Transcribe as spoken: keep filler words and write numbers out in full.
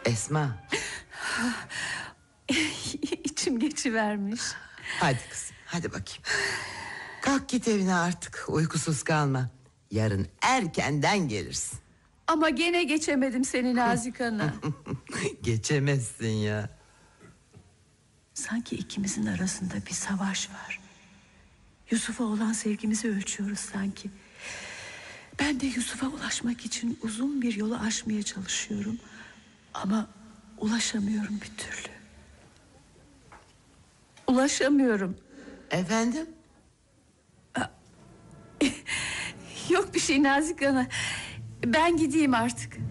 Esma. İçim geçivermiş. Hadi kızım, hadi bakayım. Kalk git evine artık, uykusuz kalma. Yarın erkenden gelirsin. Ama gene geçemedim seni Nazik Ana. Geçemezsin ya. Sanki ikimizin arasında bir savaş var. Yusuf'a olan sevgimizi ölçüyoruz sanki. Ben de Yusuf'a ulaşmak için uzun bir yolu aşmaya çalışıyorum. Ama ulaşamıyorum bir türlü. Ulaşamıyorum. Efendim? Yok bir şey Nazik Ana. Ben gideyim artık.